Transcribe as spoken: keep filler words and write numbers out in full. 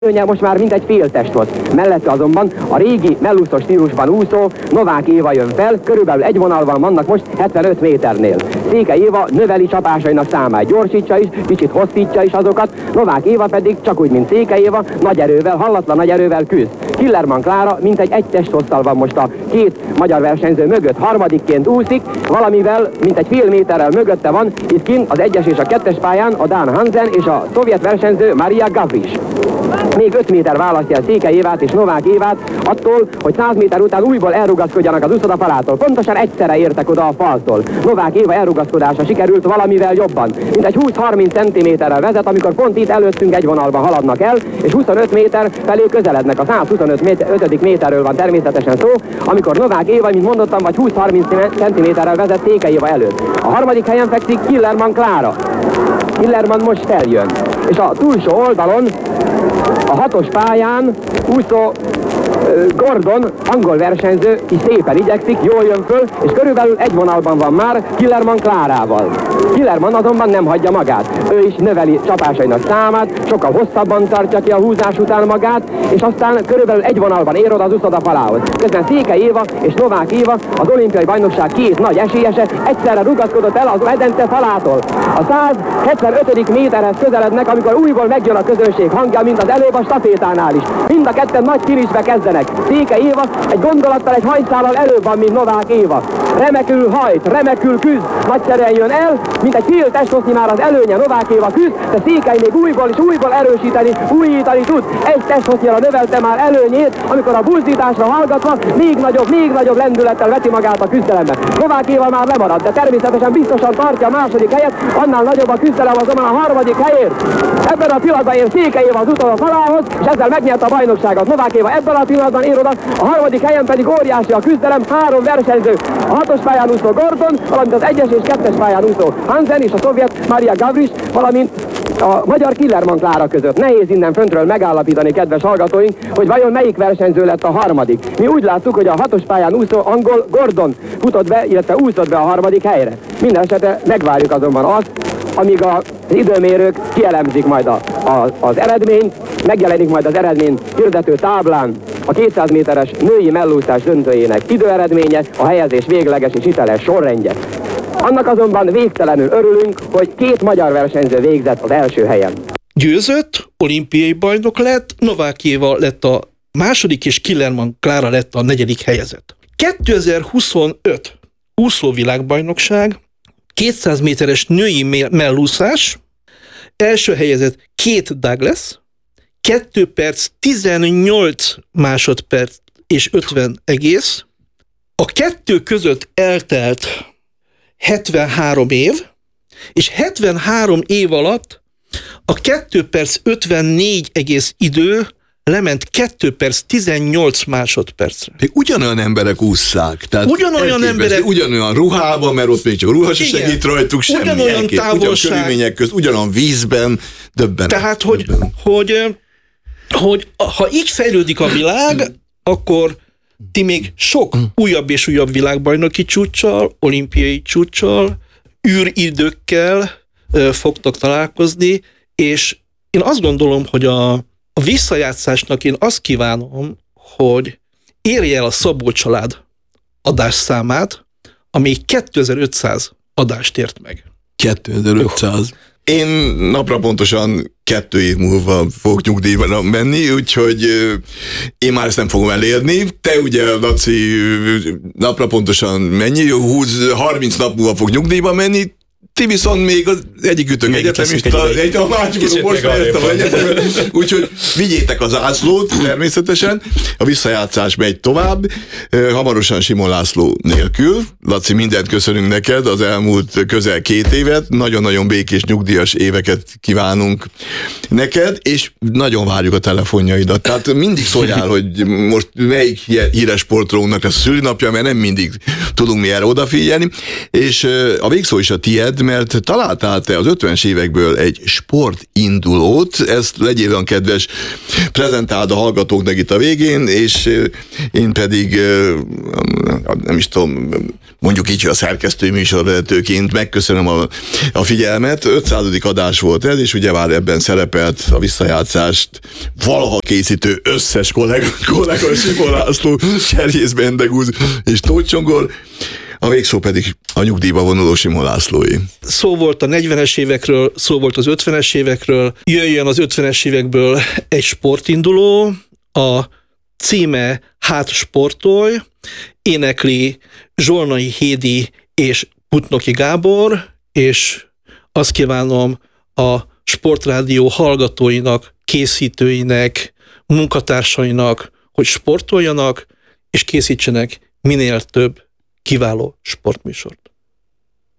Előnye most már mintegy fél test volt. Mellette azonban a régi mellúszos stílusban úszó Novák Éva jön fel, körülbelül egy vonalban vannak most hetvenöt méternél. Székely Éva növeli csapásainak számát, gyorsítsa is, kicsit hosszítsa is azokat, Novák Éva pedig csak úgy, mint Székely Éva, nagy erővel, hallatlan nagy erővel küzd. Killerman Klára mintegy egy testhosszal van most a két magyar versenyző mögött, harmadikként úszik, valamivel mintegy fél méterrel mögötte van, itt kint az egyes és a kettes pályán a dán Hansen és a szovjet versenyző Maria Gavrish. Még öt méter választja el Székely Évát és Novák Évát attól, hogy száz méter után újból elrugaszkodjanak az úszoda falától. Pontosan egyszerre értek oda a faltól. Novák Éva elrugaszkodása sikerült valamivel jobban. Mintegy húsz-harminc centiméterrel vezet, amikor pont itt előttünk egy vonalban haladnak el, és huszonöt méter felé közelednek. A száz huszonöt méterről van természetesen szó, amikor Novák Éva, mint mondottam, vagy húsz-harminc centiméterrel vezet Székely Éva előtt. A harmadik helyen fekszik Killerman Klára. Killerman most feljön, és a túlsó oldalon a hatos pályán úszó uh, Gordon, angol versenyző, is szépen igyekszik, jól jön föl, és körülbelül egy vonalban van már Killerman Klárával. Killerman azonban nem hagyja magát. Ő is növeli csapásainak számát, sokkal hosszabban tartja ki a húzás után magát, és aztán körülbelül egy vonalban ér oda az úszoda falához. Közben Székely Éva és Novák Éva, az olimpiai bajnokság két nagy esélyese, egyszerre rugaszkodott el az medence falától. A száz hetvenötödik méterhez közelednek, amikor újból megjön a közönség hangja, mint az előbb a stafétánál is. Mind a ketten nagy finisbe kezdenek. Székely Éva egy gondolattal, egy hajszállal előbb van, mint Novák Éva. Remekül hajt, remekül küzd, nagyszerűen jön el, mint egy fél testhossznyi már az előnye. Novák Éva küzd, de Székely még újból és újból erősíteni, újítani tud. Egy testhossnyira növelte már előnyét, amikor a buzdításra hallgatva még nagyobb, még nagyobb lendülettel veti magát a küzdelembe. Novák Éva már lemarad, de természetesen biztosan tartja a második helyet, annál nagyobb a küzdelem azonban a harmadik helyért. Ebben a pillanatban ér Székely Éva az utolsó falához, és ezzel megnyerte a bajnokságot. Novák Éva ebben a pillanatban ér oda, a harmadik helyen pedig óriási a küzdelem, három versenyző. A hatos pályán úszó Gordon, valamint az egyes és kettes pályán úszó Hansen és a szovjet Maria Gavrish, valamint a magyar Killerman Klára között. Nehéz innen föntről megállapítani, kedves hallgatóink, hogy vajon melyik versenyző lett a harmadik. Mi úgy láttuk, hogy a hatos pályán úszó angol Gordon futott be, illetve úszott be a harmadik helyre. Minden esetre megvárjuk azonban azt, amíg az időmérők kielemzik majd a, a, az eredményt, megjelenik majd az eredmény hirdető táblán a kétszáz méteres női mellúszás döntőjének időeredménye, a helyezés végleges és hiteles sorrendje. Annak azonban végtelenül örülünk, hogy két magyar versenyző végzett az első helyen. Győzött, olimpiai bajnok lett, Novák Éva lett a második, és Killerman Klára lett a negyedik helyezett. kétezer-huszonöt úszóvilágbajnokság, kétszáz méteres női mellúszás, első helyezett Kate Douglas, két perc tizennyolc másodperc és ötven egész. A kettő között eltelt hetvenhárom év, és hetvenhárom év alatt a két perc ötvennégy egész idő lement két perc tizennyolc másodpercre. Még ugyanolyan emberek ússzák. Tehát ugyanolyan emberek. Ugyanolyan ruhában, mert ott még csak a ruha se segít rajtuk, semmi. Ugyanolyan távolság. Ugyan körülmények közt, ugyanolyan vízben, döbbenet. Tehát, hogy, döbbenet. hogy, hogy ha így fejlődik a világ, akkor ti még sok újabb és újabb világbajnoki csúccsal, olimpiai csúccsal, űridőkkel fogtok találkozni, és én azt gondolom, hogy a, a visszajátszásnak én azt kívánom, hogy érje el a Szabó család adásszámát, ami kétezer-ötszáz adást ért meg. kétezer-ötszáz. Én napra pontosan kettő év múlva fogok nyugdíjba menni, úgyhogy én már ezt nem fogom elérni. Te ugye, Laci, napra pontosan mennyi? húsz, harminc nap múlva fog nyugdíjba menni, ti viszont még az egyik ütök egyetemista, egy, a másikon most fejeztem az egyetemet, úgyhogy vigyétek az ászlót, természetesen. A visszajátszás megy tovább, hamarosan Simon László nélkül. Laci, mindent köszönünk neked, az elmúlt közel két évet, nagyon-nagyon békés, nyugdíjas éveket kívánunk neked, és nagyon várjuk a telefonjaidat. Tehát mindig szóljál, hogy most melyik híres sportolónak lesz a szülinapja, mert nem mindig tudunk mi erre odafigyelni, és a végszó is a tied, mert találtál te az ötvenes évekből egy sportindulót, ezt legyél olyan kedves, prezentáld a hallgatóknak itt a végén, és én pedig, nem is tudom, mondjuk így, hogy a szerkesztő műsorvezetőként megköszönöm a, a figyelmet. ötszázadik adás volt ez, és ugye már ebben szerepelt a visszajátszást valaha készítő összes kollega, kollega Simon László, Cserhész Bendegúz és Tóth Csongor, a végszó pedig a nyugdíjba vonuló Simon Lászlóé. Szó volt a negyvenes évekről, szó volt az ötvenes évekről, jöjjön az ötvenes évekből egy sportinduló, a címe Hát sportolj, énekli Zsolnai Hédi és Putnoki Gábor, és azt kívánom a Sportrádió hallgatóinak, készítőinek, munkatársainak, hogy sportoljanak, és készítsenek minél több kiváló sportműsort.